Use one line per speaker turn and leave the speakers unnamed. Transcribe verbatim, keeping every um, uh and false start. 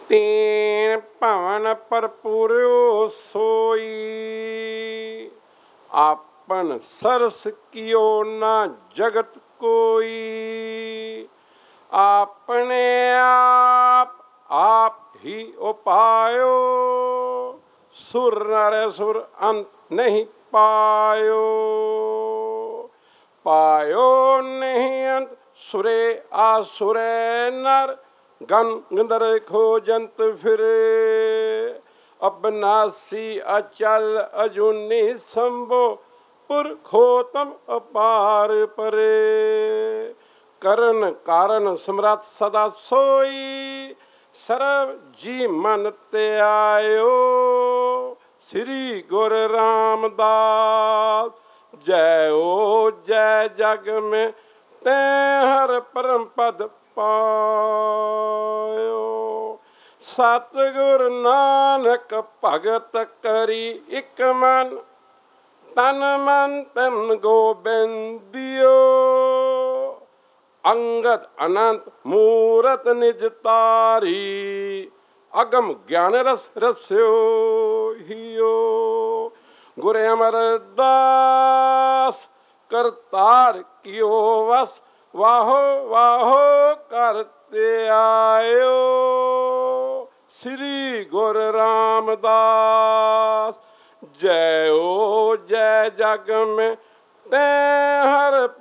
तीन भवन भरपूरो सोई, आपन सरस कियो ना जगत कोई। आपने आप आप ही उपायो, सुर नर सुर अंत नहीं पायो। पायो नहीं अंत सुरे आसुरे नर, गन गंधर्व खोजंत फिरे। अबनासी अचल अजूनी संभो, पुरखोतम अपार परे। करण कारण समरथ सदा सोई, सर्व जी मन ते आयो। श्री गुरु रामदास जय ओ जय जग में ते हर परम पद पायो। सतगुरु नानक भगत करी इक मन, तन मन तन गोबिंदियो। अंगद अनंत मूरत निज तारी, अगम ज्ञान रस रस्यो हियो। गुरु अमरदास करतार कियो वस, वाहो वाहो करते आयो। श्री गुरु रामदास जय ओ जय जग में ते हर